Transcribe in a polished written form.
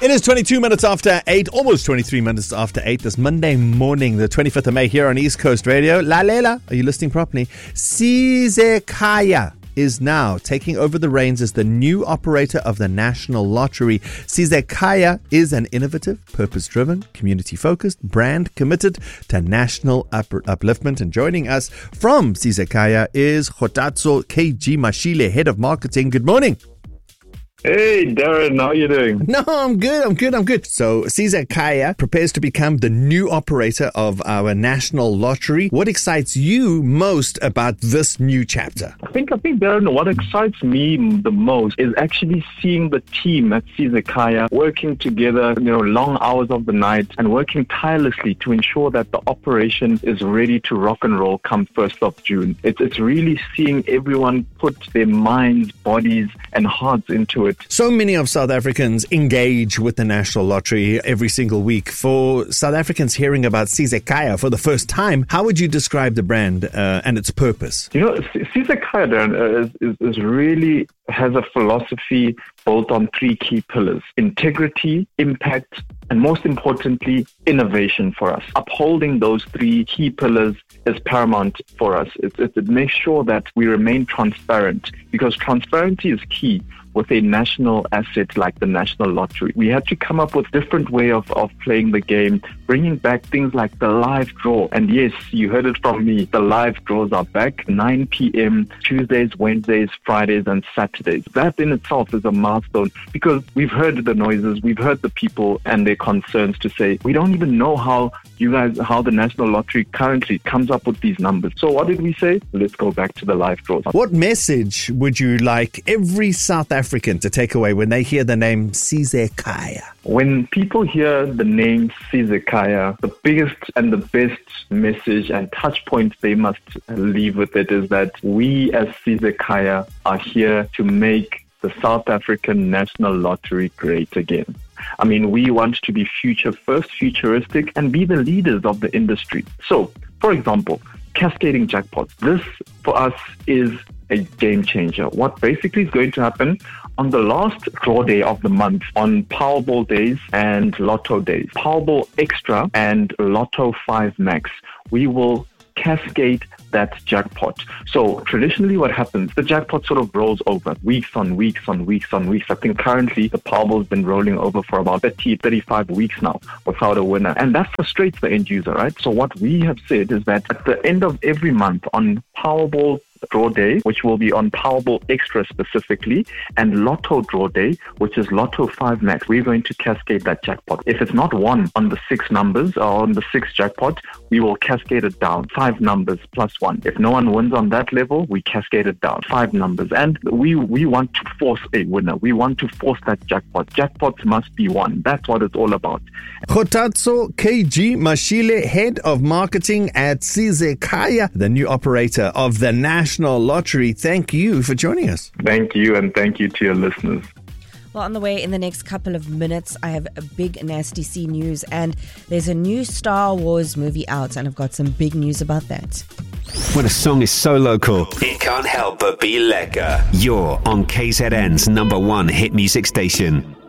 It is 22 minutes after 8, almost 23 minutes after 8 this Monday morning, the 25th of May here on East Coast Radio. Lalela, are you listening properly? Sizekaya is now taking over the reins as the new operator of the National Lottery. Sizekaya is an innovative, purpose-driven, community-focused brand committed to national upliftment. And joining us from Sizekaya is Kgotatso KG Mashile, Head of Marketing. Good morning. Hey, Darren, how are you doing? No, I'm good. So, Sizekaya prepares to become the new operator of our national lottery. What excites you most about this new chapter? I think, Darren, what excites me the most is actually seeing the team at Sizekaya working together, long hours of the night and working tirelessly to ensure that the operation is ready to rock and roll come 1st of June. It's really seeing everyone put their minds, bodies and hearts into it. So many of South Africans engage with the National Lottery every single week. For South Africans hearing about Sizekaya for the first time, how would you describe the brand and its purpose? Sizekaya, Darren, is really has a philosophy built on 3 key pillars: integrity, impact, and most importantly, innovation for us. Upholding those 3 key pillars is paramount for us. It makes sure that we remain transparent, because transparency is key with a national asset like the National Lottery. We had to come up with different way of playing the game, bringing back things like the live draw. And yes, you heard it from me, the live draws are back, 9 p.m., Tuesdays, Wednesdays, Fridays, and Saturdays. That in itself is a milestone, because we've heard the noises, we've heard the people and their concerns to say, we don't even know how the National Lottery currently comes up with these numbers. So what did we say? Let's go back to the live draws. What message would you like every South African to take away when they hear the name Sizekaya? When people hear the name Sizekaya, the biggest and the best message and touch point they must leave with it is that we as Sizekaya are here to make the South African National Lottery great again. I mean, we want to be futuristic, and be the leaders of the industry. So, for example, cascading jackpots. This, for us, is a game changer. What basically is going to happen on the last draw day of the month, on Powerball days and Lotto days, Powerball Extra and Lotto 5 Max, we will cascade that jackpot. So traditionally what happens, the jackpot sort of rolls over weeks on weeks. I think currently the Powerball's been rolling over for about 35 weeks now without a winner. And that frustrates the end user, right? So what we have said is that at the end of every month on Powerball draw day, which will be on Powerball Extra specifically, and Lotto draw day, which is Lotto 5 Max, we're going to cascade that jackpot. If it's not won on the 6 numbers or on the 6 jackpot, we will cascade it down 5 numbers plus 1. If no one wins on that level, we cascade it down 5 numbers. And we want to force a winner. We want to force that jackpot. Jackpots must be won. That's what it's all about. Kgotatso KG Mashile, Head of Marketing at Sizekaya, the new operator of the National Lottery. Thank you for joining us. Thank you, and thank you to your listeners. Well, on the way in the next couple of minutes, I have a big Nasty C news, and there's a new Star Wars movie out, and I've got some big news about that. When a song is so local, it can't help but be lekker. You're on KZN's #1 hit music station.